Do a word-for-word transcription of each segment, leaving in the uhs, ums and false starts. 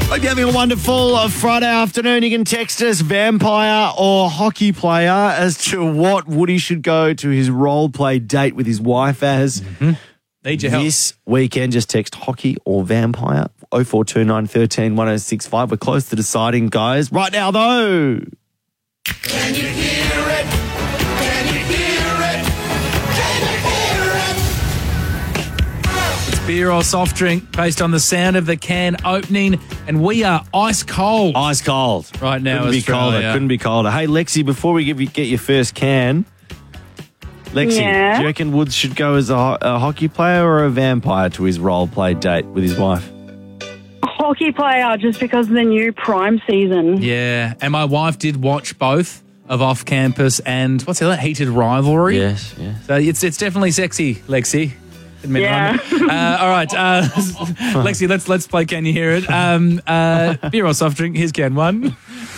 Hope you're having a wonderful uh, Friday afternoon. You can text us vampire or hockey player as to what Woody should go to his role play date with his wife as. Mm-hmm. Need your help. This weekend, just text hockey or vampire oh four two nine, one three, one oh six five. We're close to deciding, guys. Right now, though. Can you hear it? Can you hear it? Can you hear it? It's beer or soft drink based on the sound of the can opening, and we are ice cold. Ice cold. Right now, Couldn't be Australia. colder. Couldn't be colder. Hey, Lexi, before we give you, get your first can, Lexi, Yeah? do you reckon Woods should go as a, ho- a hockey player or a vampire to his role play date with his wife? Hockey player, just because of the new Prime season. Yeah, and my wife did watch both of Off Campus and what's the other, Heated Rivalry. Yes, yes. So it's it's definitely sexy, Lexi. Admit it, Yeah. Ron. Uh, all right, uh, Lexi, let's let's play. Can you hear it? Um, uh, beer or soft drink? Here's can one.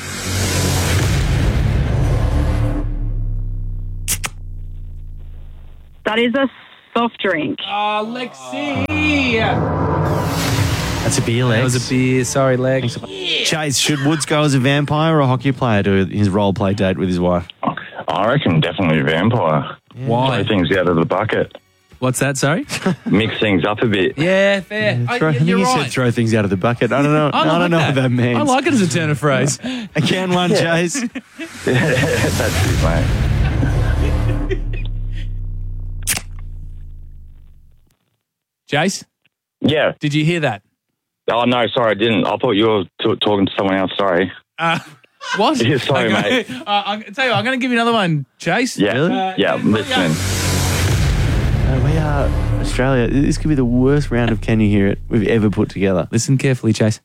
That is a soft drink. Oh, Lexi. That's a beer, Lex. That was a beer. Sorry, Lex. Chase, should Woods go as a vampire or a hockey player to his role play date with his wife? I reckon definitely vampire. Why? Play things out of the bucket. What's that? Sorry. Mix things up a bit. Yeah, fair. I, Throw, I think you're he right. said throw things out of the bucket. I don't know. I, like don't know what that means. I like it as a turn of phrase. A can one, Chase. That's it, mate. Jace, Yeah. did you hear that? Oh, no, sorry, I didn't. I thought you were t- talking to someone else. Sorry. Uh, what? Yeah, sorry, Okay. mate. Uh, I'll tell you what, I'm going to give you another one, Chase. Yeah. Really? Uh, yeah, I'm listening. Uh, we are Australia. This could be the worst round of Can You Hear It we've ever put together. Listen carefully, Chase.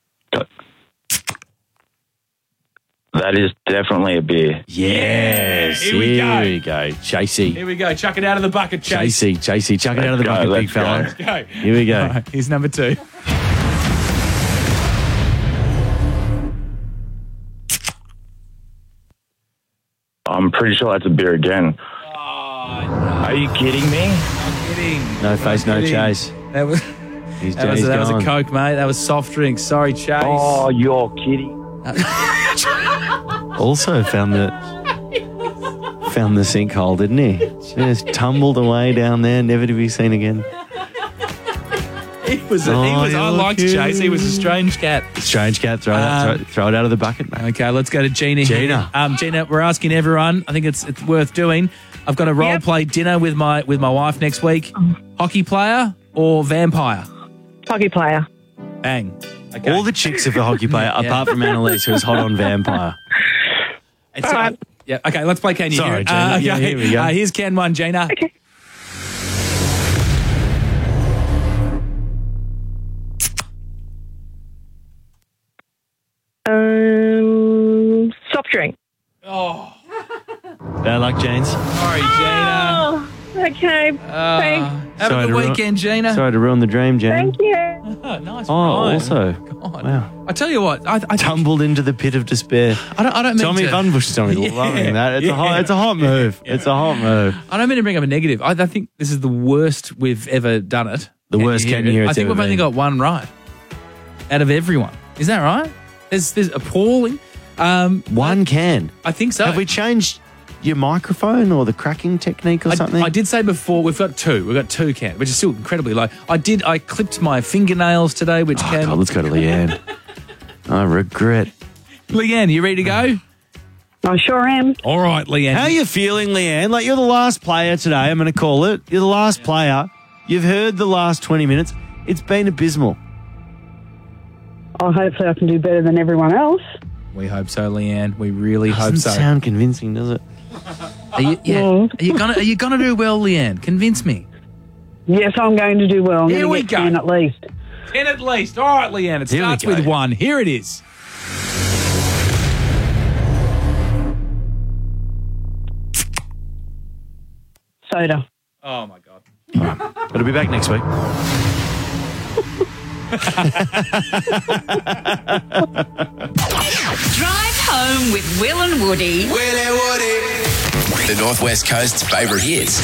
That is definitely a beer. Yes. Here we go. Here we go. Chasey. Here we go. Chuck it out of the bucket, Chase. Chasey. Chasey. Chuck it out of the Let's bucket, go, big let's fella. go. Go. Here we go. All right, here's number two. I'm pretty sure that's a beer again. Oh, Are you kidding me? I'm kidding. No face, no kidding. chase. That was, He's, that was, he's that was a gone. Coke, mate. That was soft drink. Sorry, Chase. Oh, you're kidding. Also found the found the sinkhole, didn't he? Just tumbled away down there, never to be seen again. He was, a, he Oh, was I you're liked cute. Chase. He was a strange cat. Strange cat, throw, it, Um, throw, it- throw it out of the bucket, mate. Okay, let's go to Gina. here. Gina. Um, Gina, we're asking everyone. I think it's it's worth doing. I've got a role Yep. play dinner with my with my wife next week. Hockey player or vampire? Hockey player. Bang. Okay. All the chicks are for hockey player, Yeah. apart from Annalise, who's hot on vampire. It's, All right. Yeah. Okay. Let's play. Can you Sorry, hear it? Gina. Uh, Yeah, okay. here we go. Uh, here's Can one, Gina. Okay. Um, soft drink. Oh, Bad luck, James. sorry, Gina. Oh, okay. Uh, Thanks. have Sorry a to good ruin- weekend, Gina. Sorry to ruin the dream, James. Thank you. Oh, nice. Oh, rhyme. also, God. wow. I tell you what, I, I Tumbled into the pit of despair. I don't. I don't mean Tommy to, Van Bush, Tommy, Yeah, loving that. It's a hot. yeah. It's a hot move. It's a hot move. I don't mean to bring up a negative. I, I think this is the worst we've ever done it. The worst Can You Hear it? It's I think ever we've only been. got one right out of everyone. Is that right? There's, there's appalling. Um, One can. I think so. Have we changed your microphone or the cracking technique or I, something? I did say before we've got two. We've got two cans, which is still incredibly low. I did. I clipped my fingernails today, which Oh, can. God, let's go to Leanne. I regret. Leanne, you ready to go? I sure am. All right, Leanne. How are you feeling, Leanne? Like, you're the last player today, I'm going to call it. You're the last player. You've heard the last twenty minutes. It's been abysmal. Oh, hopefully I can do better than everyone else. We hope so, Leanne. We really hope Doesn't so. sound convincing, does it? Are you, yeah. Mm. Are you gonna Are you gonna do well, Leanne? Convince me. Yes, I'm going to do well. I'm Here going we to get go. ten at least. Ten at least. All right, Leanne. It Here we starts go. with one. Here it is. Soda. Oh my God. It'll be back next week. Drive home with Will and Woody. Willie Woody. The Northwest Coast's favourite hits.